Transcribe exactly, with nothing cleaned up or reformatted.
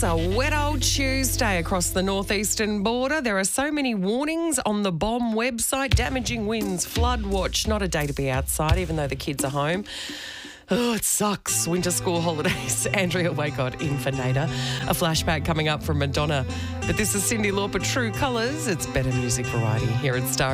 a wet old Tuesday across the northeastern border. There are so many warnings on the BOM website. Damaging winds, flood watch. Not a day to be outside, even though the kids are home. Oh, it sucks. Winter school holidays. Andrea Waycott in for Nader. A flashback coming up from Madonna. But this is Cyndi Lauper, True Colours. It's better music variety here at Star.